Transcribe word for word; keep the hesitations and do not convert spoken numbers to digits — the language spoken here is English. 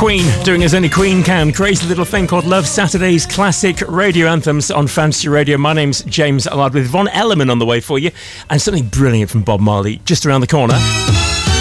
Queen, doing as only Queen can. Crazy little thing called Love, Saturday's classic radio anthems on Fantasy Radio. My name's James Allard with Von Ellerman on the way for you, and something brilliant from Bob Marley just around the corner.